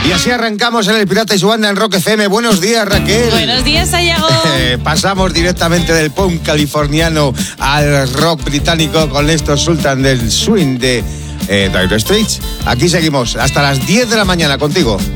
Y así arrancamos en El Pirata y su banda en Rock FM. Buenos días, Raquel. Buenos días, Sayago. Pasamos directamente del punk californiano al rock británico con estos Sultan del Swing de Dire Straits. Aquí seguimos hasta las 10 de la mañana contigo.